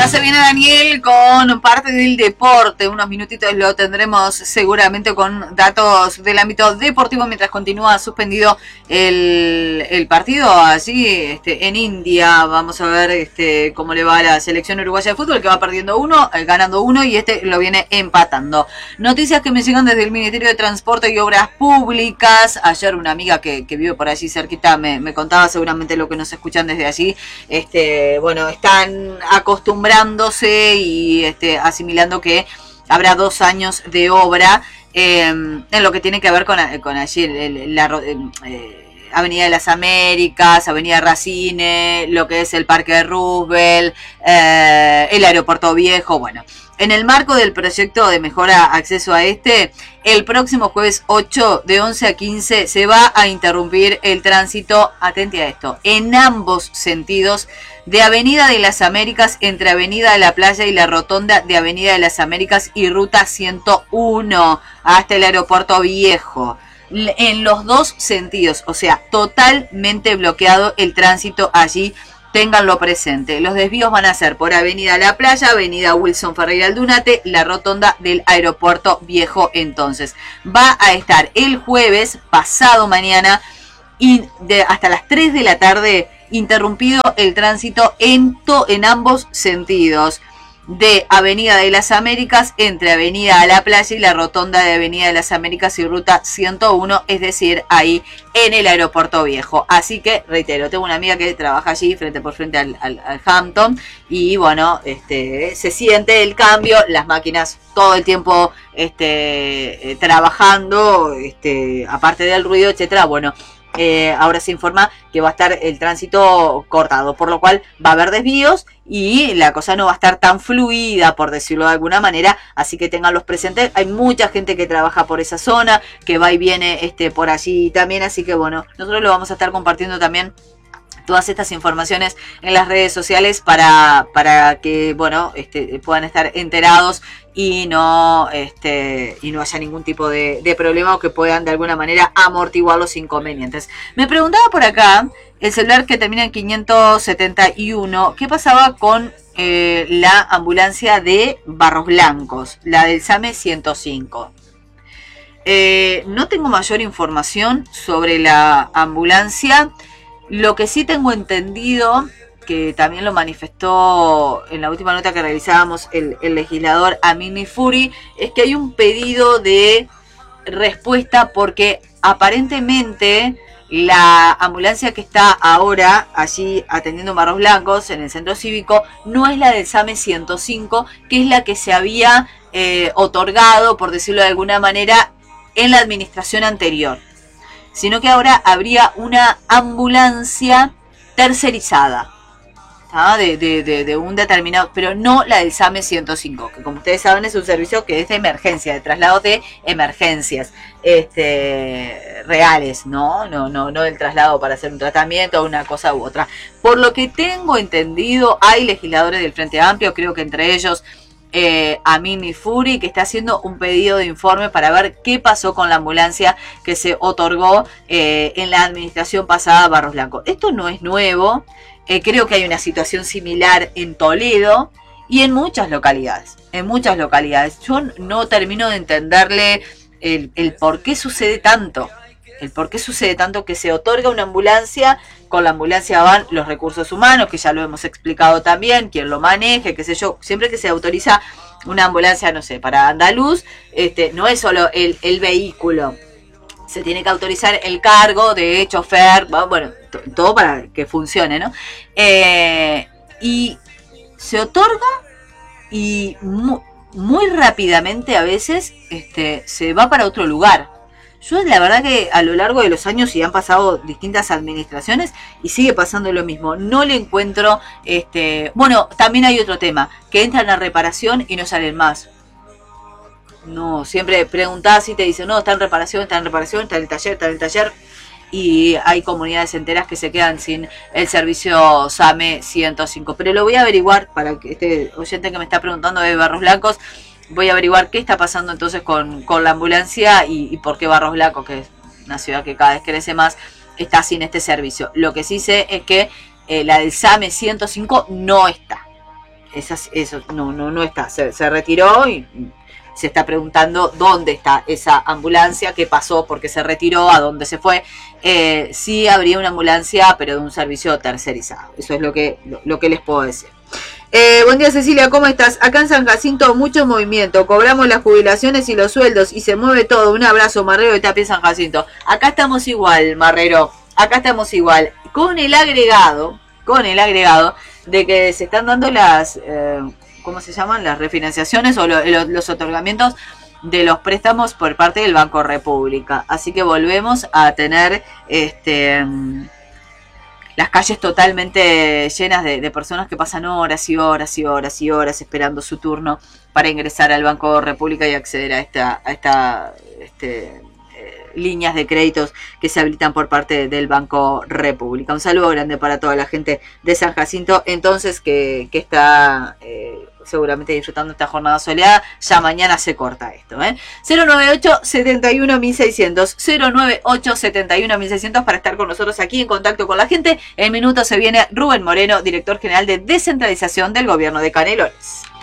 Ya se viene Daniel con parte del deporte. Unos minutitos lo tendremos seguramente con datos del ámbito deportivo mientras continúa suspendido el partido allí en India. Vamos a ver cómo le va a la selección uruguaya de fútbol, que va perdiendo uno, ganando uno, y lo viene empatando. Noticias que me llegan desde el Ministerio de Transporte y Obras Públicas. Ayer una amiga que vive por allí cerquita me contaba seguramente lo que nos escuchan desde allí. Bueno, están acostumbrándose y asimilando que habrá 2 años de obra en lo que tiene que ver con allí Avenida de las Américas, Avenida Racine, lo que es el Parque de Roosevelt, el Aeropuerto Viejo. Bueno, en el marco del proyecto de mejora acceso a el próximo jueves 8 de 11 a 15 se va a interrumpir el tránsito, atente a esto, en ambos sentidos de Avenida de las Américas, entre Avenida de la Playa y la rotonda de Avenida de las Américas y Ruta 101 hasta el Aeropuerto Viejo. En los dos sentidos, o sea, totalmente bloqueado el tránsito allí, ténganlo presente. Los desvíos van a ser por Avenida La Playa, Avenida Wilson Ferreira Aldunate, la rotonda del Aeropuerto Viejo. Entonces, va a estar el jueves, pasado mañana, y hasta las 3 de la tarde, interrumpido el tránsito en ambos sentidos. De Avenida de las Américas, entre Avenida a la Playa y la rotonda de Avenida de las Américas y Ruta 101, es decir, ahí en el Aeropuerto Viejo. Así que, reitero, tengo una amiga que trabaja allí frente por frente al Hampton, y bueno, se siente el cambio, las máquinas todo el tiempo trabajando, aparte del ruido, etcétera. Bueno, ahora se informa que va a estar el tránsito cortado, por lo cual va a haber desvíos y la cosa no va a estar tan fluida, por decirlo de alguna manera, así que tenganlos presentes. Hay mucha gente que trabaja por esa zona, que va y viene por allí también, así que bueno, nosotros lo vamos a estar compartiendo también todas estas informaciones en las redes sociales para que bueno, puedan estar enterados y no haya ningún tipo de problema, o que puedan de alguna manera amortiguar los inconvenientes. Me preguntaba por acá, el celular que termina en 571, ¿qué pasaba con la ambulancia de Barros Blancos, la del SAME 105? No tengo mayor información sobre la ambulancia. Lo que sí tengo entendido, que también lo manifestó en la última nota que realizábamos el legislador Amini Furi, es que hay un pedido de respuesta porque aparentemente la ambulancia que está ahora allí atendiendo Barros Blancos en el centro cívico no es la del SAME 105, que es la que se había otorgado, por decirlo de alguna manera, en la administración anterior, sino que ahora habría una ambulancia tercerizada, de un determinado, pero no la del SAME 105, que como ustedes saben es un servicio que es de emergencia, de traslado de emergencias reales, no el traslado para hacer un tratamiento o una cosa u otra. Por lo que tengo entendido, hay legisladores del Frente Amplio, creo que entre ellos Amini Furi, que está haciendo un pedido de informe para ver qué pasó con la ambulancia que se otorgó en la administración pasada a Barros Blancos. Esto no es nuevo, creo que hay una situación similar en Toledo y en muchas localidades. Yo no termino de entenderle el por qué sucede tanto. El por qué sucede tanto que se otorga una ambulancia, con la ambulancia van los recursos humanos, que ya lo hemos explicado también, quien lo maneje, qué sé yo. Siempre que se autoriza una ambulancia, no sé, para andaluz, no es solo el vehículo, se tiene que autorizar el cargo de chofer, bueno, todo para que funcione, ¿no? Y se otorga y muy rápidamente a veces se va para otro lugar. Yo la verdad que a lo largo de los años, y han pasado distintas administraciones, y sigue pasando lo mismo, no le encuentro, bueno, también hay otro tema, que entran a reparación y no salen más. No, siempre preguntás y te dicen, no, está en reparación, está en el taller, y hay comunidades enteras que se quedan sin el servicio SAME 105. Pero lo voy a averiguar para que este oyente que me está preguntando de Barros Blancos. Voy a averiguar qué está pasando entonces con la ambulancia y por qué Barros Blancos, que es una ciudad que cada vez crece más, está sin este servicio. Lo que sí sé es que la del SAME 105 no está. eso no está, se retiró y se está preguntando dónde está esa ambulancia, qué pasó, por qué se retiró, a dónde se fue. Sí habría una ambulancia, pero de un servicio tercerizado. Eso es lo que les puedo decir. Buen día, Cecilia, ¿cómo estás? Acá en San Jacinto mucho movimiento, cobramos las jubilaciones y los sueldos y se mueve todo. Un abrazo, Marrero de Tapia, San Jacinto. Acá estamos igual, Marrero, acá estamos igual, con el agregado de que se están dando las, ¿cómo se llaman? Las refinanciaciones o los otorgamientos de los préstamos por parte del Banco República. Así que volvemos a tener las calles totalmente llenas de personas que pasan horas y horas y horas y horas esperando su turno para ingresar al Banco República y acceder a esta líneas de créditos que se habilitan por parte del Banco República. Un saludo grande para toda la gente de San Jacinto, entonces, que está seguramente disfrutando esta jornada soleada. Ya mañana se corta esto, 098-71-1600 098-71-1600 para estar con nosotros aquí en contacto con la gente. En minutos se viene Rubén Moreno, director general de descentralización del gobierno de Canelones.